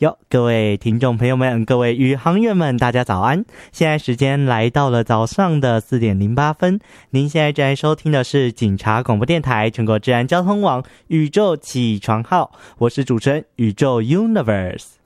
哟，各位听众朋友们，各位宇航员们，大家早安！现在时间来到了早上的4点08分。您现在正在收听的是警察广播电台全国治安交通网宇宙起床号，我是主持人宇宙 Universe。